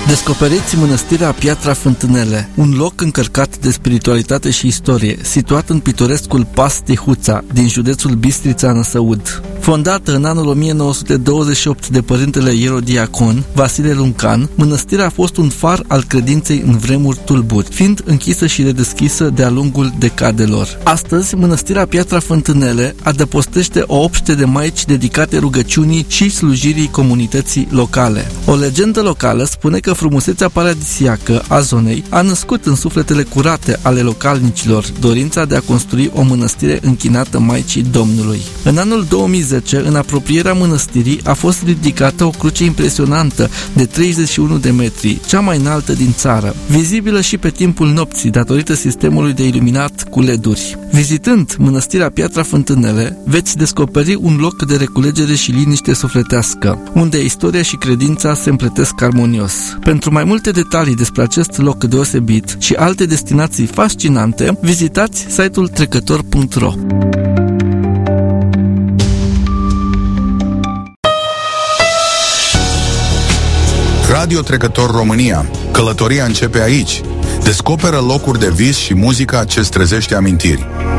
Descoperiți mănăstirea Piatra Fântânele, un loc încărcat de spiritualitate și istorie, situat în pitorescul Pas Tihuța, din județul Bistrița Năsăud. Fondată în anul 1928 de părintele ierodiacon Vasile Luncan, mănăstirea a fost un far al credinței în vremuri tulburi, fiind închisă și redeschisă de-a lungul decadelor. Astăzi, mănăstirea Piatra Fântânele adăpostește o obște de maici dedicate rugăciunii și slujirii comunității locale. O legendă locală spune că frumusețea paradisiacă a zonei a născut în sufletele curate ale localnicilor dorința de a construi o mănăstire închinată Maicii Domnului. În anul 2010, în apropierea mănăstirii, a fost ridicată o cruce impresionantă de 31 de metri, cea mai înaltă din țară, vizibilă și pe timpul nopții datorită sistemului de iluminat cu LED-uri. Vizitând mănăstirea Piatra Fântânele, veți descoperi un loc de reculegere și liniște sufletească, unde istoria și credința se împletesc armonios. Pentru mai multe detalii despre acest loc deosebit și alte destinații fascinante, vizitați site-ul trecător.ro. Radio Trecător România. Călătoria începe aici. Descoperă locuri de vis și muzica ce-ți trezește amintiri.